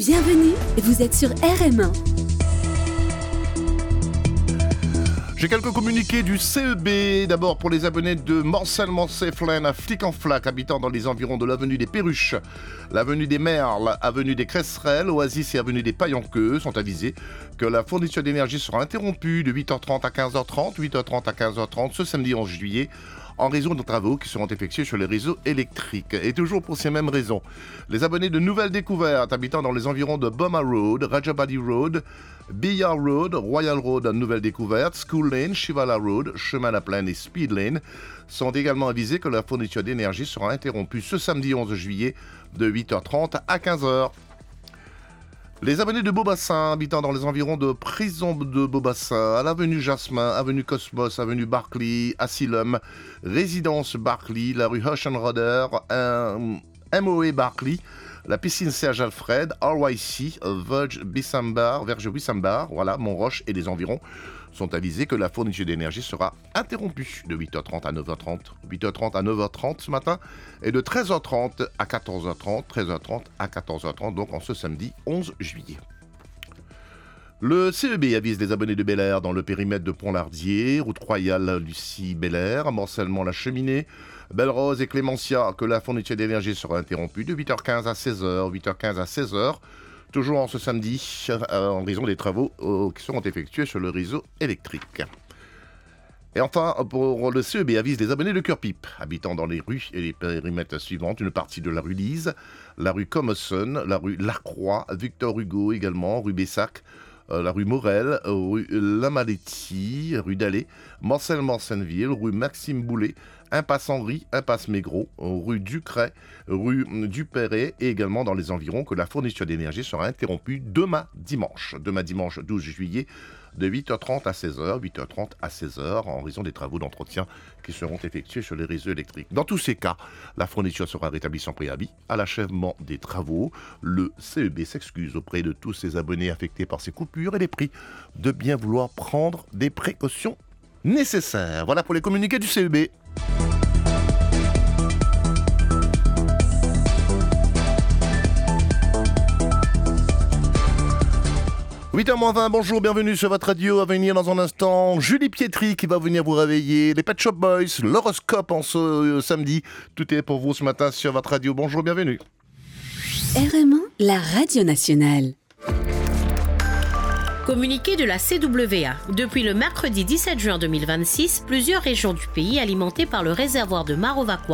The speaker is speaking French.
Bienvenue, vous êtes sur RM1. J'ai quelques communiqués du CEB. D'abord pour les abonnés de Morcel-Morcey-Flaine à Flic-en-Flac, habitant dans les environs de l'avenue des Perruches, l'avenue des Merles, avenue des Cresserelles, Oasis et avenue des Paillanqueux sont avisés que la fourniture d'énergie sera interrompue de 8h30 à 15h30, 8h30 à 15h30 ce samedi 11 juillet, en raison de travaux qui seront effectués sur les réseaux électriques. Et toujours pour ces mêmes raisons, les abonnés de Nouvelles Découvertes habitant dans les environs de Boma Road, Rajabadi Road, Billard Road, Royal Road à Nouvelle Découverte, School Lane, Shivala Road, Chemin La Plaine et Speed Lane sont également avisés que la fourniture d'énergie sera interrompue ce samedi 11 juillet de 8h30 à 15h. Les abonnés de Beaubassin habitant dans les environs de Prison de Beaubassin, à l'avenue Jasmin, avenue Cosmos, avenue Barclay, Asylum, résidence Barclay, la rue Hoschenroder, MOE Barclay, la piscine Serge Alfred, RYC, Verge Bissambar, voilà, Montroche et les environs sont avisés que la fourniture d'énergie sera interrompue de 8h30 à 9h30, 8h30 à 9h30 ce matin et de 13h30 à 14h30, 13h30 à 14h30, donc en ce samedi 11 juillet. Le CEB avise les abonnés de Bel Air dans le périmètre de Pont-Lardier, route royale Lucie-Bel Air, Morcellement-la Cheminée, Belle-Rose et Clémentia que la fourniture d'énergie sera interrompue de 8h15 à 16h, 8h15 à 16h, toujours en ce samedi, en raison des travaux qui seront effectués sur le réseau électrique. Et enfin, pour le CEB avise les abonnés de Cœur-Pipe, habitant dans les rues et les périmètres suivantes, une partie de la rue Lise, la rue Commeson, la rue Lacroix, Victor Hugo également, rue Bessac, la rue Morel, rue Lamaletti, rue Dallé, Morcel-Morcenville, rue Maxime Boulet, impasse Henri, impasse Maigret, rue Ducret, rue Dupéret et également dans les environs que la fourniture d'énergie sera interrompue demain dimanche 12 juillet de 8h30 à 16h, 8h30 à 16h en raison des travaux d'entretien qui seront effectués sur les réseaux électriques. Dans tous ces cas, la fourniture sera rétablie sans préavis. À l'achèvement des travaux, le CEB s'excuse auprès de tous ses abonnés affectés par ces coupures et les prie de bien vouloir prendre des précautions nécessaires. Voilà pour les communiqués du CEB. 8h20, bonjour, bienvenue sur votre radio. À venir dans un instant, Julie Pietri qui va venir vous réveiller, les Pet Shop Boys, l'horoscope en ce samedi. Tout est pour vous ce matin sur votre radio. Bonjour, bienvenue. RM1, la radio nationale. Communiqué de la CWA. Depuis le mercredi 17 juin 2026, plusieurs régions du pays alimentées par le réservoir de Marovaquois